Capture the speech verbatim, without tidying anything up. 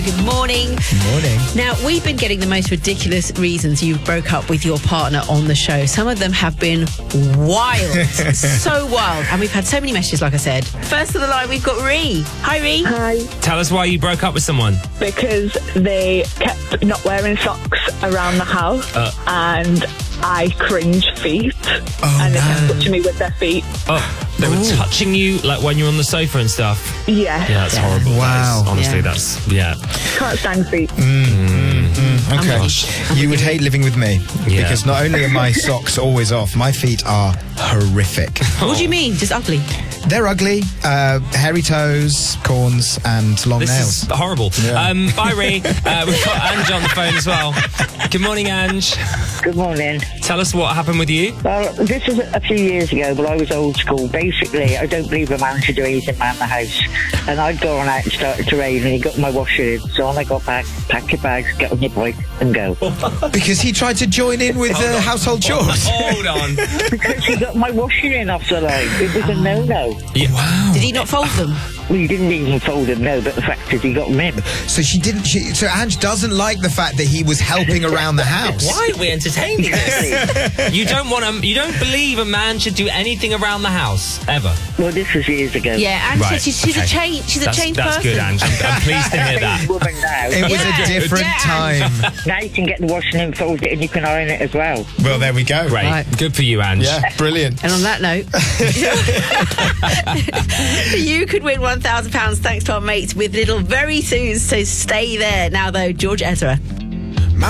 Good morning. Good morning. Now, we've been getting the most ridiculous reasons you broke up with your partner on the show. Some of them have been wild. So wild. And we've had so many messages, like I said. First of the line, we've got Ree. Hi, Ree. Hi. Tell us why you broke up with someone. Because they kept not wearing socks around the house Uh. and I cringe feet. Oh, and they no. kept touching me with their feet. Oh, they were Ooh. touching you like when you're on the sofa and stuff. Yeah. Yeah, that's Yeah. horrible. Wow. That is, honestly, Yeah. that's, yeah. Can't stand feet. Okay. Gosh. You would hate living with me Yeah. because not only are my socks always off, my feet are horrific. What do you mean? Just ugly? They're ugly, uh, hairy toes, corns, and long This nails. is horrible. Yeah. Um, bye, Ree. Uh, we've got Ange on the phone as well. Good morning, Ange. Good morning. Tell us what happened with you. Well, this was a few years ago, but I was old school. Basically, I don't believe a man should do anything around the house. And I'd gone out and started to rain, and he got my washer in. So when I got back, pack your bags, get on your bike, and go. Because he tried to join in with uh, household chores. Hold on. Because he got my washer in off the line. It was a no-no. Yeah. Wow. Did he not fold them? Well, he didn't even fold him, no, but the fact is he got them in. So she didn't. She, so Ange doesn't like the fact that he was helping around the house. Why are we entertaining this? You don't want to. You don't believe a man should do anything around the house ever. Well, this was years ago. Yeah, and Right, she's, she's okay. a change. She's That's, a changed that's person. good, Ange. I'm, I'm pleased to hear that. Woman now. It was Yeah. a different Yeah. time. Now you can get the washing in, fold it, and you can iron it as well. Well, there we go. Great. Right. Good for you, Ange. Yeah, brilliant. And on that note, you could win one thousand pounds thanks to our mates with Little very soon, so stay there. Now, though, George Ezra.